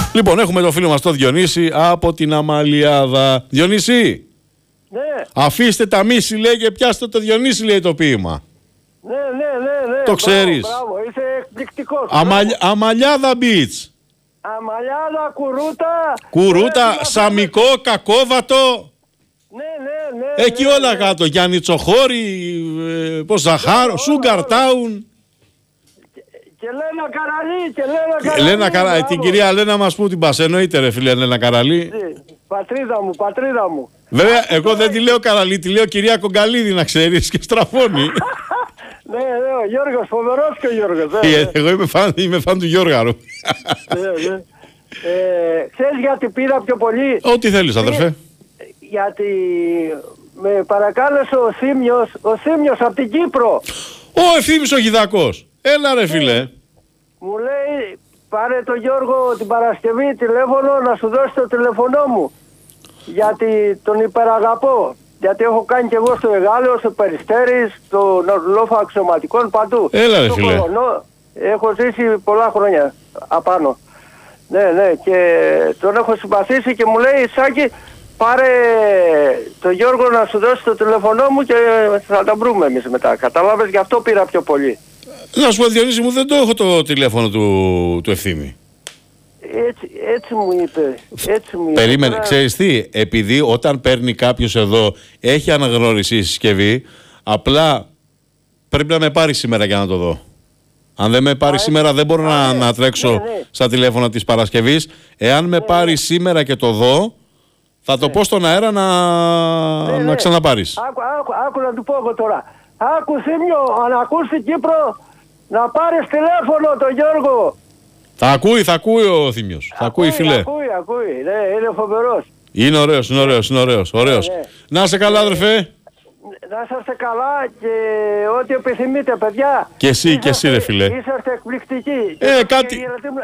Λοιπόν, έχουμε το φίλο μας το Διονύση από την Αμαλιάδα. Διονύση, Ναι, αφήστε τα μίση, λέει, και πιάστε το Διονύση, λέει, το ποίημα. ναι. Το ξέρεις. Μπράβο, είσαι εκπληκτικός. Αμαλιάδα Beach. Αμαλιάδα, Κουρούτα, Σαμικό, Κακόβατο. Ναι. Εκεί όλα κάτω. Γιάννη Τσοχώρη, Ζαχάρο, Σούγκαρ Τάουν. Και Λένα Καραλή, Λένα Καραλή. Την κυρία Λένα μας πού την πας? Εννοείται, ρε φίλε, Λένα Καραλή. Πατρίδα μου. Βέβαια, εγώ δεν τη λέω Καραλή, τη λέω κυρία Κογκαλίδη, να ξέρεις, και στραφώνει. Ναι, ο Γιώργος, φοβερός και ο Γιώργος. Εγώ είμαι φαν του Γιώργαρου. Ναι. Ξέρεις γιατί πήρα πιο πολύ? Ό,τι θέλεις, αδερφέ. Γιατί με παρακάλεσε ο Θήμιος από την Κύπρο. Ο Ευθύμης ο Γιδακός. Έλα ρε φίλε. Μου λέει, πάρε τον Γιώργο την Παρασκευή τηλέφωνο να σου δώσει το τηλέφωνό μου. Γιατί τον υπεραγαπώ. Γιατί έχω κάνει και εγώ στο Εγάλεο, στο Περιστέρι, στο Νορλόφα Αξιωματικών, παντού. Έλα ρε φίλε. Έχω ζήσει πολλά χρόνια απάνω. Ναι, και τον έχω συμπαθήσει και μου λέει, Σάκη, πάρε τον Γιώργο να σου δώσει το τηλέφωνό μου και θα τα βρούμε εμείς μετά. Καταλάβες, γι' αυτό πήρα πιο πολύ. Να σου πω, Διονύση μου, δεν το έχω το τηλέφωνο του Ευθύμη. Έτσι μου είπε. Περίμενε, ξέρεις τι, επειδή όταν παίρνει κάποιος εδώ έχει αναγνώριση η συσκευή, απλά πρέπει να με πάρει σήμερα για να το δω. Αν δεν με πάρει σήμερα δεν μπορώ να τρέξω στα τηλέφωνα της Παρασκευής. Εάν με πάρει σήμερα και το δω, θα το πω στον αέρα να ξαναπάρεις. Άκου να του πω εγώ τώρα. Άκου Θήμιο, αν ακούς στην Κύπρο, να πάρεις τηλέφωνο τον Γιώργο. Θα ακούει ο Θήμιος. Θα ακούει, φίλε. Ακούει. Ναι, είναι φοβερός. Είναι ωραίος. Ναι. Να είσαι καλά, αδερφέ. Να είσαστε καλά και ό,τι επιθυμείτε, παιδιά. Και εσύ ρε φίλε. Είσαστε εκπληκτικοί. Κάτι...